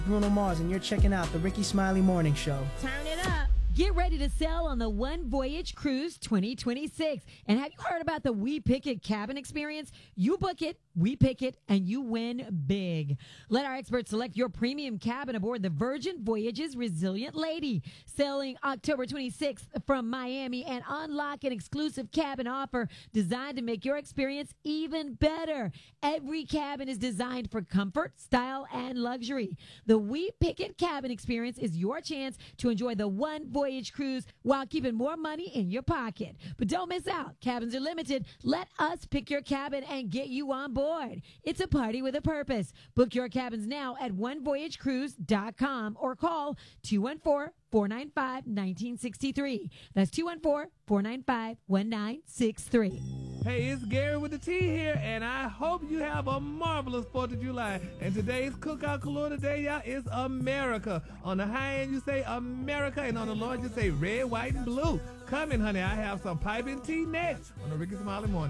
Bruno Mars, and you're checking out the Ricky Smiley Morning Show. Turn it up. Get ready to sail on the One Voyage Cruise 2026. And have you heard about the We Pick It cabin experience? You book it, we pick it, and you win big. Let our experts select your premium cabin aboard the Virgin Voyages Resilient Lady. Sailing October 26th from Miami, and unlock an exclusive cabin offer designed to make your experience even better. Every cabin is designed for comfort, style, and luxury. The We Pick It cabin experience is your chance to enjoy the One Voyage Cruise while keeping more money in your pocket. But don't miss out. Cabins are limited. Let us pick your cabin and get you on board. It's a party with a purpose. Book your cabins now at onevoyagecruise.com or call 214-495-1963. That's 214-495-1963. Hey, it's Gary with the T here, and I hope you have a marvelous 4th of July. And today's cookout color today, y'all, is America. On the high end, you say America, and on the low end, you say red, white, and blue. Coming, honey, I have some piping tea next on the Ricky Smiley Morning.